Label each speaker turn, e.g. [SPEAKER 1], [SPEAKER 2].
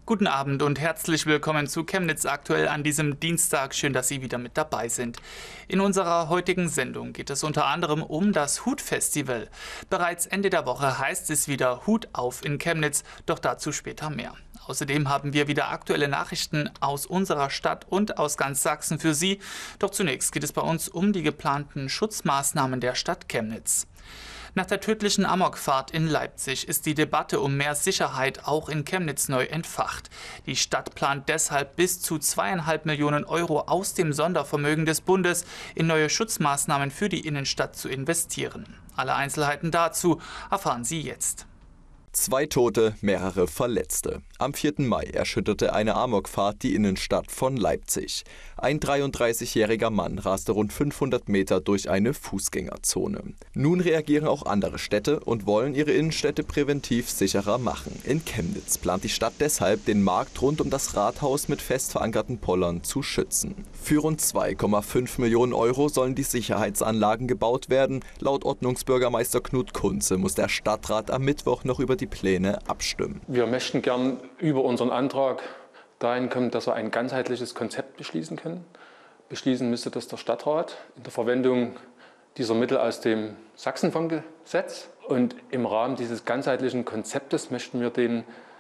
[SPEAKER 1] Guten Abend und herzlich willkommen zu Chemnitz aktuell an diesem Dienstag. Schön, dass Sie wieder mit dabei sind. In unserer heutigen Sendung geht es unter anderem um das Hutfestival. Bereits Ende der Woche heißt es wieder Hut auf in Chemnitz, doch dazu später mehr. Außerdem haben wir wieder aktuelle Nachrichten aus unserer Stadt und aus ganz Sachsen für Sie. Doch zunächst geht es bei uns um die geplanten Schutzmaßnahmen der Stadt Chemnitz. Nach der tödlichen Amokfahrt in Leipzig ist die Debatte um mehr Sicherheit auch in Chemnitz neu entfacht. Die Stadt plant deshalb bis zu 2,5 Millionen Euro aus dem Sondervermögen des Bundes in neue Schutzmaßnahmen für die Innenstadt zu investieren. Alle Einzelheiten dazu erfahren Sie jetzt.
[SPEAKER 2] 2 Tote, mehrere Verletzte. Am 4. Mai erschütterte eine Amokfahrt die Innenstadt von Leipzig. Ein 33-jähriger Mann raste rund 500 Meter durch eine Fußgängerzone. Nun reagieren auch andere Städte und wollen ihre Innenstädte präventiv sicherer machen. In Chemnitz plant die Stadt deshalb, den Markt rund um das Rathaus mit fest verankerten Pollern zu schützen. Für rund 2,5 Millionen Euro sollen die Sicherheitsanlagen gebaut werden. Laut Ordnungsbürgermeister Knut Kunze muss der Stadtrat am Mittwoch noch über die Pläne abstimmen.
[SPEAKER 3] Wir möchten gern über unseren Antrag dahin kommen, dass wir ein ganzheitliches Konzept beschließen können. Beschließen müsste das der Stadtrat in der Verwendung dieser Mittel aus dem Sachsenfondsgesetz. Und im Rahmen dieses ganzheitlichen Konzeptes möchten wir den